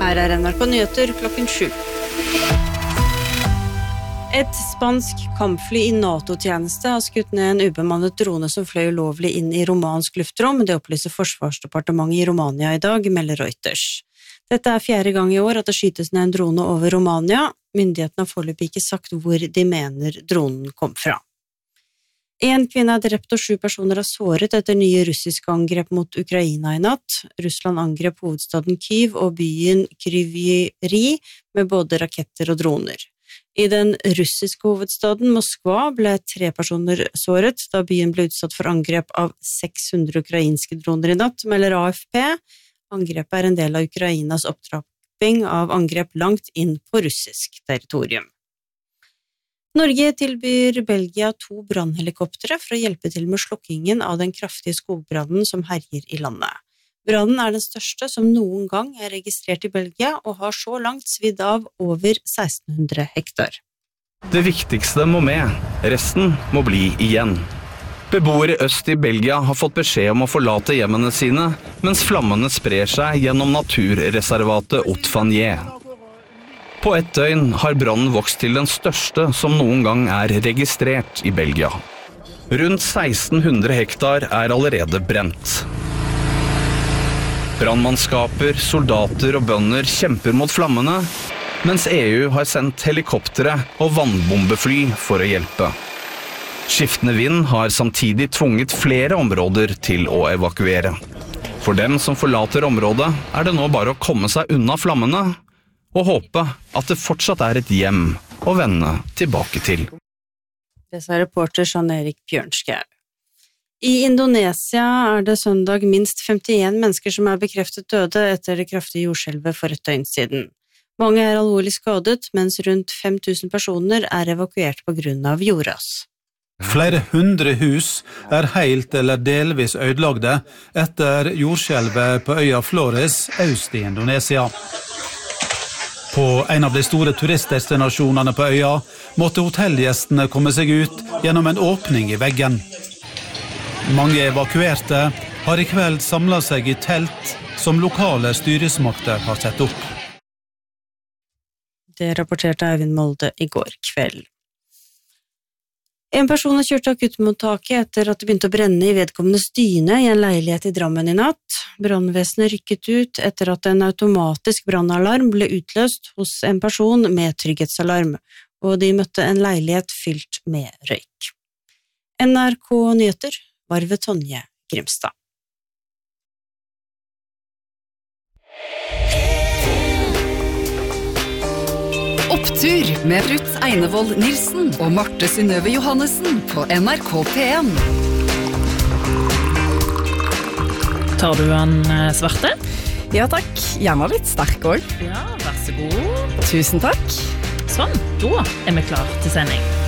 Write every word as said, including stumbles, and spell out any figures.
Her er N R K Nyheter klokken sju. Et spansk kampfly i NATO-tjeneste har skutt ned en ubemannet drone som fløy ulovlig inn i romansk luftrom. Det opplyser Forsvarsdepartementet i Romania i dag, melder Reuters. Dette er fjerde gang i år at det skytes ned en drone over Romania. Myndighetene har foreløpig ikke sagt hvor de mener dronen kom fra. En kvinne er drept og sju personer er såret etter nye russiske angrep mot Ukraina i natt. Russland angrep hovedstaden Kyiv og byen Kryvyi med både raketter og droner. I den russiske hovedstaden Moskva ble tre personer såret da byen ble utsatt for angrep av seks hundre ukrainske droner i natt, melder A F P. Angrepet er en del av Ukrainas opptrapping av angrep langt inn på russisk territorium. Norge tilbyr Belgia to brannhelikoptere for å hjelpe til med slokkingen av den kraftige skogbrannen som herjer i landet. Brannen er den største som noen gang er registrert i Belgia og har så langt svidd av over seksten hundre hektar. Det viktigste må med, resten må bli igjen. Beboere øst i Belgia har fått beskjed om å forlate hjemmene sine, mens flammene sprer seg gjennom naturreservatet Haute-Fagné. På ett døgn har brannen vokst til den største som noen gang er registrert i Belgia. Rundt seksten hundre hektar er allerede brent. Brannmannskaper, soldater og bønder kjemper mot flammene, mens E U har sendt helikoptere og vannbombefly for å hjelpe. Skiftende vind har samtidig tvunget flere områder til å evakuere. For dem som forlater området er det nå bare å komme seg unna flammene, og håpe at det fortsatt er et hjem å vende tilbake til. Det sa reporter Jan-Erik Bjørnskau. I Indonesia er det søndag minst femtien mennesker som er bekreftet døde etter det kraftige jordskjelvet for et døgn siden. Mange er alvorlig skadet, mens rundt fem tusen personer er evakuert på grunn av jordras. Flere hundre hus er helt eller delvis ødelagte etter jordskjelvet på øya Flores, øst i Indonesia. På en av de store turistdestinasjonene på øya måtte hotellgjestene komme seg ut gjennom en åpning i veggen. Mange evakuerte har i kveld samlet seg i telt som lokale styresmakter har sett opp. Det rapporterte Eivind Molde i går kveld. En person har kjørt akuttmottaket etter at det begynte å brenne i vedkommendes dyne i en leilighet i Drammen i natt. Brannvesenet rykket ut etter at en automatisk brannalarm ble utløst hos en person med trygghetsalarm, og de møtte en leilighet fylt med røyk. N R K Nyheter var ved Tonje Grimstad. Opptur med Ruth Einevold Nilsen og Marte Synnøve Johannessen på N R K P en. Tar du en svarte? Ja takk, gjerne litt sterk også. Ja, vær så god. Tusen takk. Sånn, da er vi klar til sending.